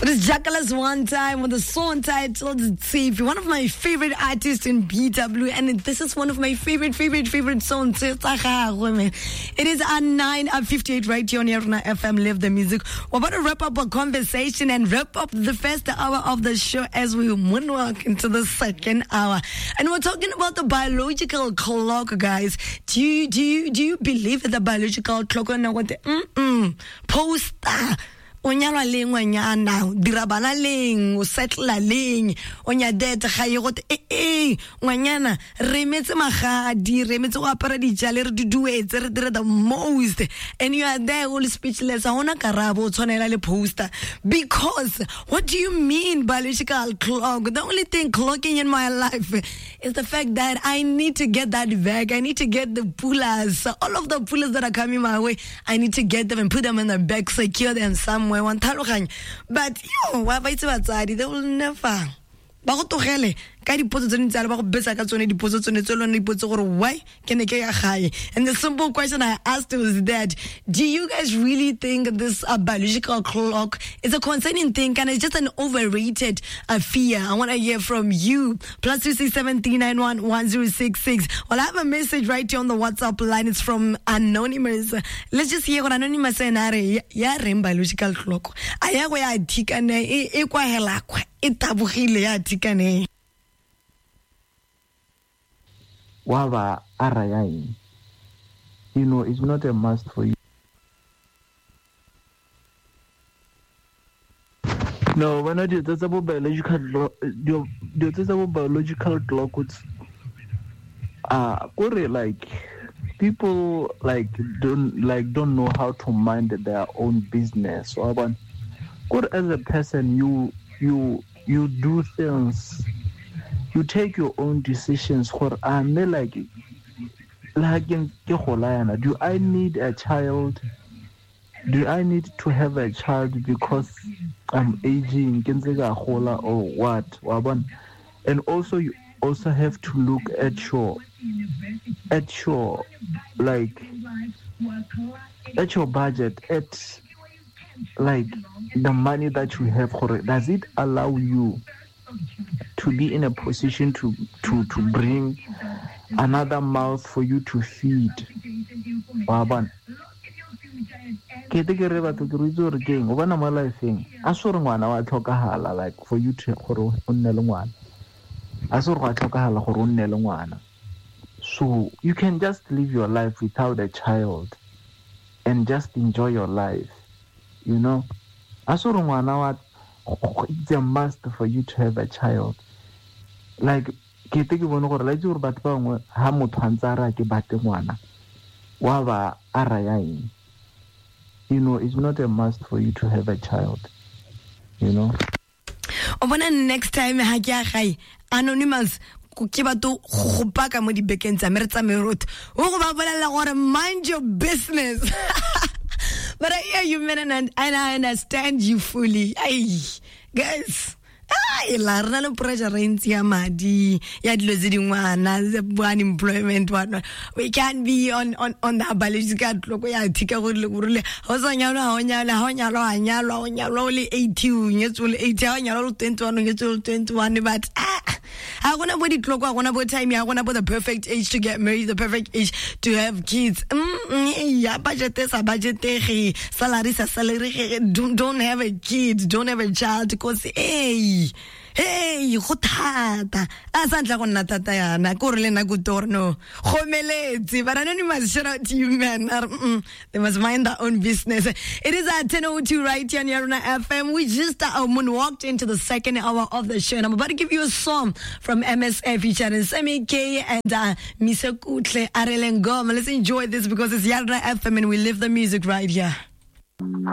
It is Jackalas One Time with a song titled Tsipi, one of my favorite artists in BW, and this is one of my favorite songs. It is at 9:58 right here on Yarna FM. Live the music. We're about to wrap up our conversation and wrap up the first hour of the show as we moonwalk into the second hour. And we're talking about the biological clock, guys. Do you believe in the biological clock? Poster. Onyalwa leng ngwanyana dirabana leng o setla leng onya date ga ye gote ngwanyana re metse magadi re metse go apara dijale re di duetse re dire the most, and you are there all speechless ona karabo tshwanela le poster. Because what do you mean biological clock? The only thing clocking in my life is the fact that I need to get that bag. I need to get the pullers, all of the pullers that are coming my way. I need to get them and put them in the bag, secure them somewhere. But they will never. Ba go togele ka dipotso tse ntse ba go besa ka tsone dipotso tsone tse lone dipotso gore why ke ne ke ya gae. And the simple question I asked was that, do you guys really think this biological clock is a concerning thing, and it's just an overrated fear? I want to hear from you. +26739111066. Well, I have a message right here on the WhatsApp line. It's from Anonymous. Let's just hear what Anonymous said. Ya rem biological clock aya go ya thikane e kwa helakwa itabugile ya thikane waba arayai. You know, it's not a must for you. No, when I do that's about biological clock, like people don't know how to mind their own business. So good as a person, you do things, you take your own decisions. Do I need a child? Do I need to have a child because I'm aging or what? And also you also have to look at your budget, at like the money that you have. Does it allow you to be in a position to bring another mouth for you to feed? Like for you to so you can just live your life without a child and just enjoy your life, you know. It's a must for you to have a child. Like you know, it's not a must for you to have a child, you know. Next time Anonymous mind your business. But I hear you, man, and I understand you fully. Ay, guys. Pressure madi unemployment whatnot. We can't be on the biological clock. We are only 18 years old, 21, but I want about the clock, I want about time, I want about the perfect age to get married, the perfect age to have kids. Budget salary, don't have a kid, don't have a child, because hey, go thata a santla go nna thata yana ko re lena go torno gomeletse. But Anonymous, shout out to you, man. They must mind their own business. It is at 10:02 right here on Yarna FM. We just walked into the second hour of the show, and I'm about to give you a song from MSF featuring Semi K and Misa Kutle Arelengoma. Let's enjoy this because it's Yarna FM and we live the music right here.